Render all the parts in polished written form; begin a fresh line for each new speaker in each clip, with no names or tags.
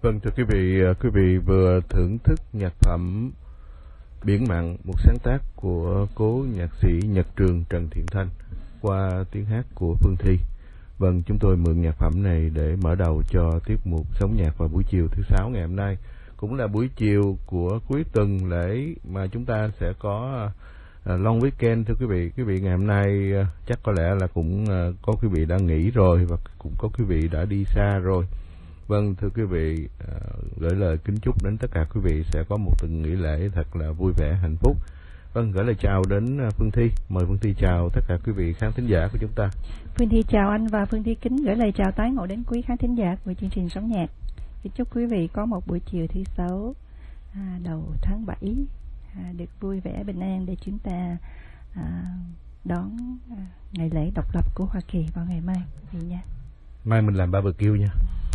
Vâng, thưa quý vị vừa thưởng thức nhạc phẩm Biển Mặn, một sáng tác của cố nhạc sĩ Nhật Trường Trần Thiện Thanh qua tiếng hát của Phương Thi. Vâng, chúng tôi mượn nhạc phẩm này để mở đầu cho tiết mục Sống Nhạc vào buổi chiều thứ Sáu ngày hôm nay. Cũng là buổi chiều của cuối tuần lễ mà chúng ta sẽ có long weekend. Thưa quý vị ngày hôm nay chắc có lẽ là cũng có quý vị đã nghỉ rồi và cũng có quý vị đã đi xa rồi. Vâng, thưa quý vị, gửi lời kính chúc đến tất cả quý vị sẽ có một tuần nghỉ lễ thật là vui vẻ, hạnh phúc. Vâng, gửi lời chào đến Phương Thi. Mời Phương Thi chào tất cả quý vị khán thính giả của chúng ta.
Phương Thi chào anh và Phương Thi kính gửi lời chào tái ngộ đến quý khán thính giả của chương trình Sống Nhạc. Chúc quý vị có một buổi chiều thứ Sáu đầu tháng 7 được vui vẻ bình an để chúng ta đón ngày lễ độc lập của Hoa Kỳ vào ngày mai nha.
Mai mình làm barbecue nha.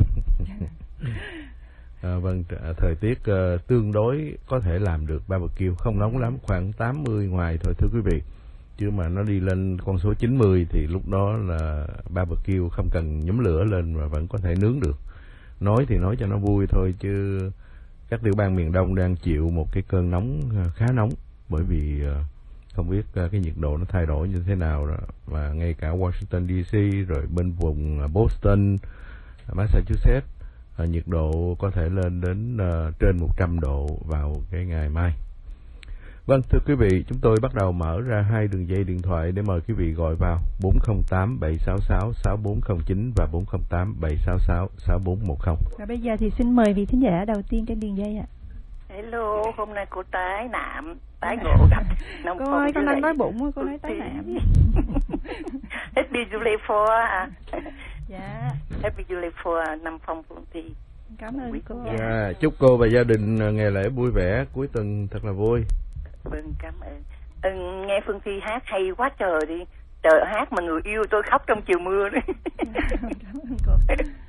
Vâng, thời tiết tương đối có thể làm được barbecue, không nóng lắm, khoảng 80 ngoài thôi thưa quý vị. Chứ mà nó đi lên con số 90 thì lúc đó là barbecue không cần nhóm lửa lên mà vẫn có thể nướng được. Nói thì nói cho nó vui thôi chứ các tiểu bang miền Đông đang chịu một cái cơn nóng khá nóng, bởi vì không biết cái nhiệt độ nó thay đổi như thế nào đó. Và ngay cả Washington DC rồi bên vùng Boston, Massachusetts, nhiệt độ có thể lên đến trên 100 độ vào cái ngày mai. Vâng, thưa quý vị, chúng tôi bắt đầu mở ra 2 đường dây điện thoại để mời quý vị gọi vào 408 766 6409 và 408 766 6410.
Và bây giờ thì xin mời vị thính giả đầu tiên trên đường dây ạ.
Hello, hôm nay cô tái ngộ gặp Nam
Cô
Phong.
ơi, con đang đói bụng, cô nói tái nạm.
Happy July 4 à?
Dạ.
Happy July 4 Nam Phong Phương Thi.
Cảm ơn cô.
Dạ, chúc cô và gia đình ngày lễ vui vẻ, cuối tuần thật là vui.
Vâng, cảm ơn. Nghe Phương Thi hát hay quá trời đi. Trời hát mà người yêu tôi khóc trong chiều mưa đấy.
Cảm ơn cô.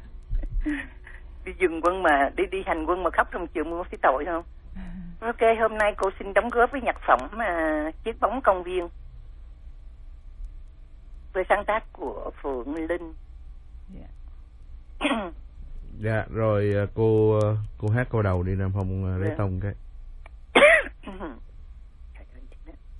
Đi dừng quân mà đi hành quân mà khóc trong chiều mưa phải tội không? Ok, hôm nay cô xin đóng góp với nhạc phẩm Chiếc bóng công viên với sáng tác của Phượng Linh.
Dạ, rồi cô hát câu đầu đi Nam Phong lấy tông cái.